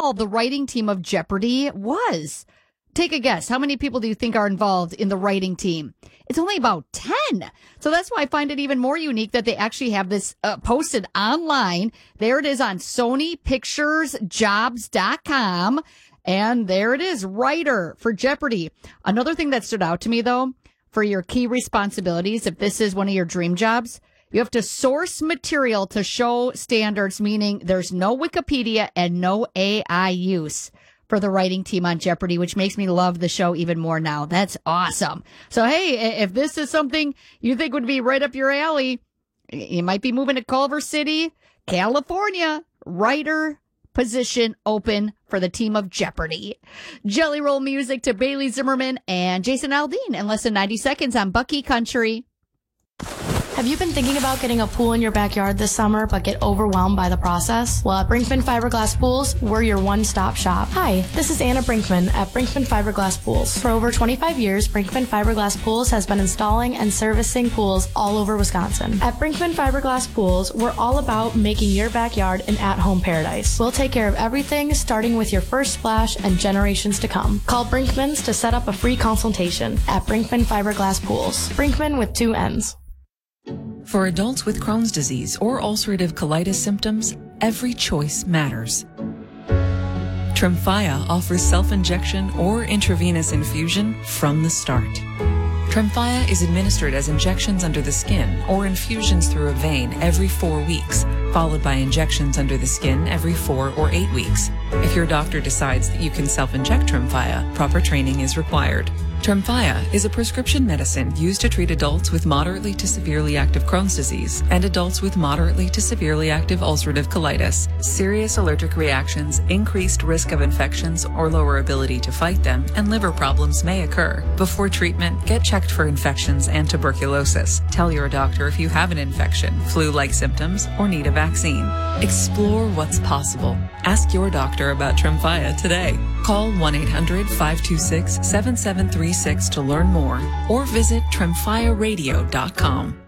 small the writing team of Jeopardy was. Take a guess. How many people do you think are involved in the writing team? It's only about 10. So that's why I find it even more unique that they actually have this posted online. There it is on SonyPicturesJobs.com. And there it is, writer for Jeopardy. Another thing that stood out to me, though, for your key responsibilities, if this is one of your dream jobs, you have to source material to show standards, meaning there's no Wikipedia and no AI use for the writing team on Jeopardy, which makes me love the show even more now. That's awesome. So, hey, if this is something you think would be right up your alley, you might be moving to Culver City, California. Writer position open for the team of Jeopardy. Jelly Roll music to Bailey Zimmerman and Jason Aldean in less than 90 seconds on Bucky Country. Have you been thinking about getting a pool in your backyard this summer but get overwhelmed by the process? Well, at Brinkman Fiberglass Pools, we're your one-stop shop. Hi, this is Anna Brinkman at Brinkman Fiberglass Pools. For over 25 years, Brinkman Fiberglass Pools has been installing and servicing pools all over Wisconsin. At Brinkman Fiberglass Pools, we're all about making your backyard an at-home paradise. We'll take care of everything, starting with your first splash and generations to come. Call Brinkman's to set up a free consultation at Brinkman Fiberglass Pools. Brinkman with 2 N's. For adults with Crohn's disease or ulcerative colitis symptoms, every choice matters. Tremfya offers self-injection or intravenous infusion from the start. Tremfya is administered as injections under the skin or infusions through a vein every 4 weeks, followed by injections under the skin every 4 or 8 weeks. If your doctor decides that you can self-inject Tremfya, proper training is required. Tremfya is a prescription medicine used to treat adults with moderately to severely active Crohn's disease and adults with moderately to severely active ulcerative colitis. Serious allergic reactions, increased risk of infections or lower ability to fight them, and liver problems may occur. Before treatment, get checked for infections and tuberculosis. Tell your doctor if you have an infection, flu-like symptoms, or need a vaccine. Explore what's possible. Ask your doctor about Tremfya today. Call 1-800-526-7736 to learn more or visit tremfyaradio.com.